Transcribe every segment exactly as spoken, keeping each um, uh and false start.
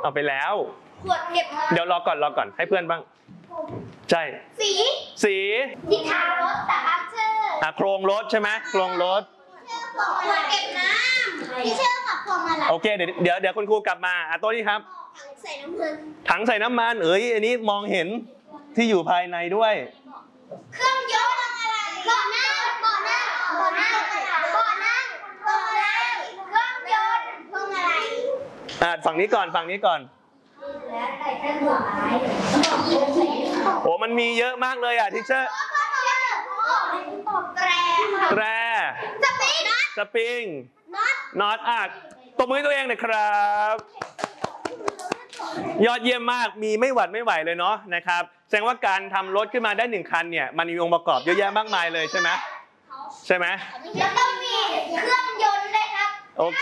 เอาไปแล้วขวดเก็บเดี๋ยวรอก่อนรอก่อนให้เพื่อนบ้างใช่สีสีทิศทางรถแต่ครับเชื่ออ่ะโครงรถใช่ไหมโครงรถขวดเก็บน้ำที่เชื่อกับพวงมาลัยโอเคเดี๋ยวเดี๋ยวเดี๋ยวคุณครูกลับมาอ่ะตัวนี้ครับถังใส่น้ำมันถังใส่น้ำมันเอ้ยอันนี้มองเห็นที่อยู่ภายในด้วยเครื่องยนต์อะไรเบาะนั่งเบาะนั่งเบาะนั่งเบาะนั่งเบาะนั่งเครื่องยนต์พวงมาลัยอ่ะฝั่งนี้ก่อนฝั่งนี้ก่อนโอ้มันมีเยอะมากเลยอ่ะทิเชอร์แตรแตรสปริงสปริงน็อตอ่ะตบมือตัวเองหน่อยครับยอดเยี่ยมมากมีไม่หวัดไม่ไหวเลยเนาะนะครับแสดงว่าการทำรถขึ้นมาได้หนึ่งคันเนี่ยมันมีองค์ประกอบเยอะแยะมากมายเลยใช่ไหมใช่ไหมแล้วก็มีเครื่องยนต์ด้วยครับโอเค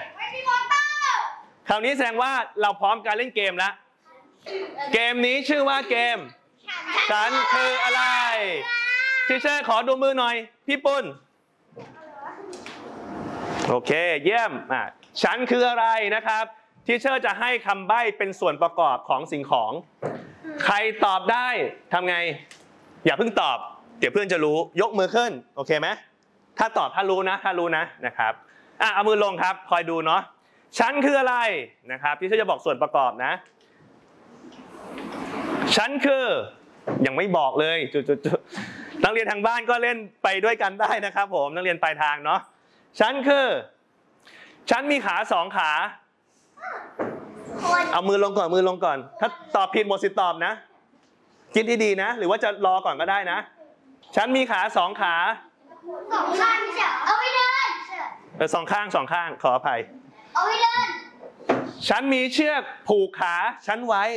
คราวนี้แสดงว่าเราพร้อมการเล่นเกมแล้วเกมนี้ชื่อว่าเกมฉันคืออะไรทีเชอร์ขอดูมือหน่อยพี่ปุ้นโอเคเยี่ยมอ่ะฉันคืออะไรนะครับทีเชอร์จะให้คำใบ้เป็นส่วนประกอบของสิ่งของใครตอบได้ทำไงอย่าเพิ่งตอบเดี๋ยวเพื่อนจะรู้ยกมือขึ้นโอเคไหมถ้าตอบถ้ารู้นะถ้ารู้นะนะครับอ่ะเอามือลงครับคอยดูเนาะฉันคืออะไรนะครับทีเชอร์จะบอกส่วนประกอบนะฉันคือยังไม่บอกเลยจุดๆนักเรียนทางบ้านก็เล่นไปด้วยกันได้นะครับผมนักเรียนปลายทางเนาะฉันคือฉันมีขาสองขาเอามือลงก่อนมือลงก่อนถ้าตอบผิดหมดสิทธิ์ตอบนะคิดดีๆนะหรือว่าจะรอก่อนก็ได้นะฉันมีขาสองขาสองข้างเฉยเอาไว้เดินเออสองข้างสองข้างขออภัยเอาไว้เดินฉันมีเชือกผูกขาฉันไว้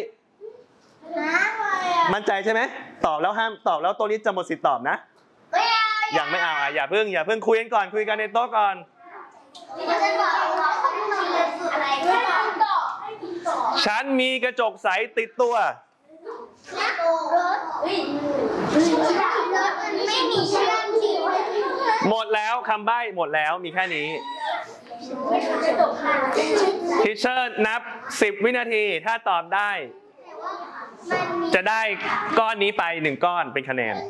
มั่นใจใช่ไหมตอบแล้วห้ามตอบแล้วตัวนี้จะหมดสิทธิ์ตอบนะไม่เอายังไม่เอาอ่ะอย่าเพิ่งอย่าเพิ่งคุยกันก่อนคุยกันในโต๊ะก่อนฉันมีกระจกใสติดตัวไม่มีเชือกหมดแล้วคำใบ้หมดแล้วมีแค่นี้ทีเชอร์นับสิบวินาทีถ้าตอบได้จะได้ก้อนนี้ไปหนึ่งก้อนเป็นคะแนน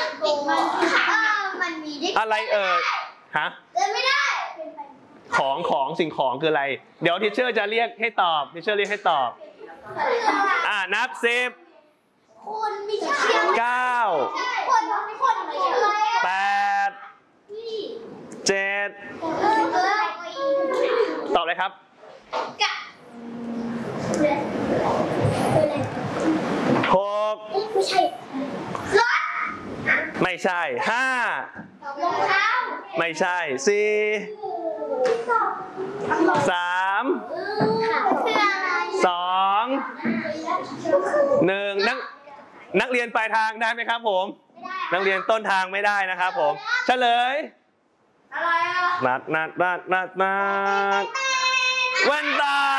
อะไรเอ่ยฮะของของสิ่งของคืออะไรเดี๋ยวทีเชอร์จะเรียกให้ตอบทีเชอร์เรียกให้ตอบอ่านับสิบเก้าแปดเจ็ดตอบเลยครับหกไม่ใช่รถไม่ใช่ห้ารองเท้าไม่ใช่สี่สามสองหนึ่งนักนักเรียนปลายทางได้ไหมครับผมนักเรียนต้นทางไม่ได้นะครับผมเฉลยอะไรอ่ะนัดนัดนัดนัดนัดแว่นตา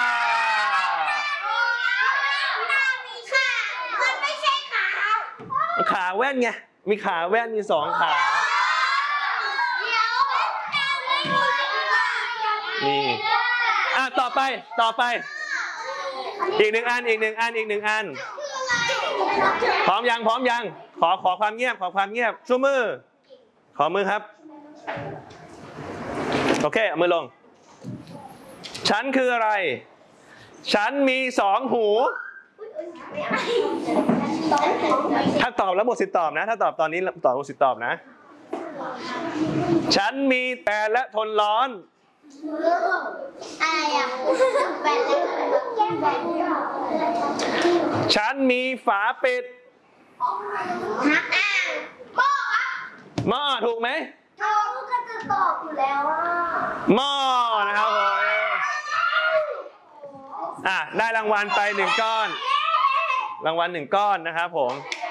ขาแว่นไงมีขาแว่นมีสองขานี่อ่ะต่อไปต่อไปอีกหนึ่งอันอีกหนึ่งอันอีกหนึ่งอันพร้อมยังพร้อมยังขอขอความเงียบขอความเงียบชูมือขอมือครับโอเคเอามือลงฉันคืออะไรฉันมีสองหูถ้าตอบแล้วหมดสิทธิ์ตอบนะถ้าตอบตอนนี้ตอบหมดสิทธิ์ตอบนะฉันมีแต่และทนร้อนอะไรอ่ะฉันมีฝาปิดหม้อครับหม้อถูกไหมถูกก็จะตอบอยู่แล้วว่าหม้อนะครับผมอ่ะได้รางวัลไปหนึ่งก้อนรางวัลหนึ่งก้อนนะครับผม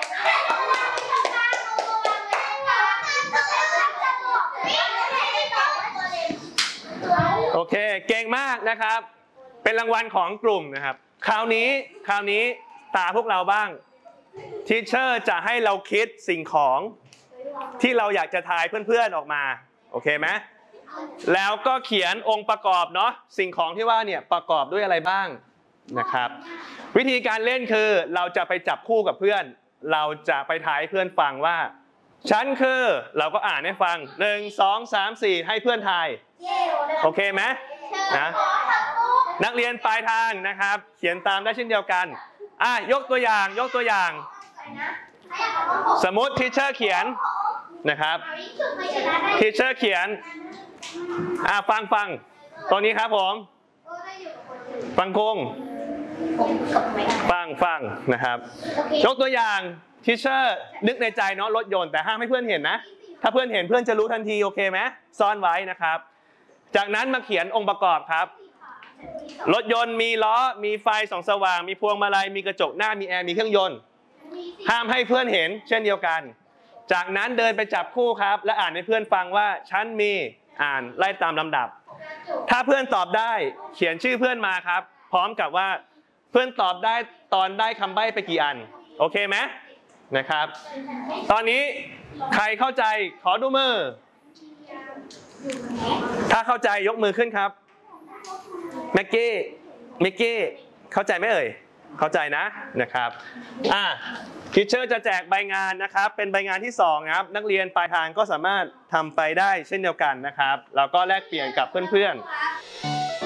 โอเคเก่งมากนะครับเป็นรางวัลของกลุ่มนะครับคราวนี้คราวนี้ตาพวกเราบ้างทีเชอร์จะให้เราคิดสิ่งของที่เราอยากจะทายเพื่อนๆออกมาโอเคไหมแล้วก็เขียนองค์ประกอบเนาะสิ่งของที่ว่าเนี่ยประกอบด้วยอะไรบ้างนะครับวิธีการเล่นคือเราจะไปจับคู่กับเพื่อนเราจะไปทายให้เพื่อนฟังว่าฉันคือเราก็อ่านให้ฟังหนึ่ง สอง สาม สี่ให้เพื่อนทายโอเคไหมนะนักเรียนปลายทางนะครับเขียนตามได้เช่นเดียวกันอ่ะยกตัวอย่างยกตัวอย่างสมมติทีเชอร์เขียนนะครับทีเชอร์เขียนอ่ะฟังฟังตัวนี้ครับผมฟังคงฟังฟังนะครับยกตัวอย่างทีเชอร์นึกในใจเนาะรถยนต์แต่ห้ามให้เพื่อนเห็นนะถ้าเพื่อนเห็นเพื่อนจะรู้ทันทีโอเคไหมซ่อนไว้นะครับจากนั้นมาเขียนองค์ประกอบครับรถยนต์มีล้อมีไฟส่องสว่างมีพวงมาลัยมีกระจกหน้ามีแอร์มีเครื่องยนต์ห้ามให้เพื่อนเห็นเช่นเดียวกันจากนั้นเดินไปจับคู่ครับและอ่านให้เพื่อนฟังว่าฉันมีอ่านไล่ตามลำดับถ้าเพื่อนตอบได้เขียนชื่อเพื่อนมาครับพร้อมกับว่าเพื่อนตอบได้ตอนได้คำใบ้ไปกี่อันโอเคไหมนะครับตอนนี้ใครเข้าใจขอดูมือถ้าเข้าใจยกมือขึ้นครับแม็กกี้มิกกี้เข้าใจไหมเอ่ยเข้าใจนะนะครับอ่ะทีเชอร์จะแจกใบงานนะครับเป็นใบงานที่สองครับนักเรียนปลายทางก็สามารถทำไปได้เช่นเดียวกันนะครับแล้วก็แลกเปลี่ยนกับเพื่อนๆ